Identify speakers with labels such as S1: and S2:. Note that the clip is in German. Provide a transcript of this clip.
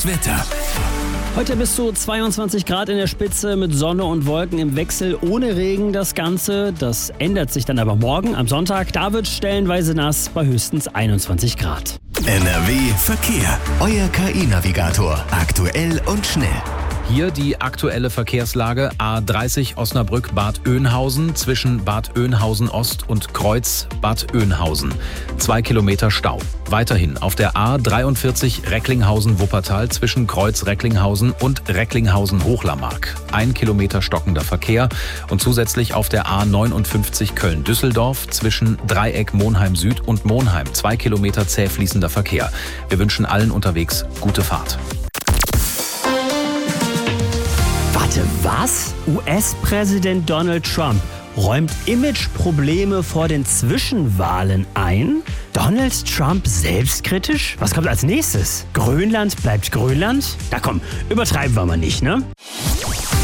S1: Wetter.
S2: Heute bis zu 22 Grad in der Spitze mit Sonne und Wolken im Wechsel, ohne Regen das Ganze. Das ändert sich dann aber morgen am Sonntag. Da wird stellenweise nass bei höchstens 21 Grad.
S1: NRW Verkehr. Euer KI-Navigator. Aktuell und schnell.
S3: Hier die aktuelle Verkehrslage. A30 Osnabrück-Bad Oeynhausen zwischen Bad Oeynhausen Ost und Kreuz Bad Oeynhausen. 2 Kilometer Stau. Weiterhin auf der A43 Recklinghausen-Wuppertal zwischen Kreuz Recklinghausen und Recklinghausen-Hochlarmark. 1 Kilometer stockender Verkehr und zusätzlich auf der A59 Köln-Düsseldorf zwischen Dreieck Monheim Süd und Monheim. 2 Kilometer zäh fließender Verkehr. Wir wünschen allen unterwegs gute Fahrt.
S2: Warte, was? US-Präsident Donald Trump räumt Imageprobleme vor den Zwischenwahlen ein? Donald Trump selbstkritisch? Was kommt als nächstes? Grönland bleibt Grönland? Na komm, übertreiben wir mal nicht, ne?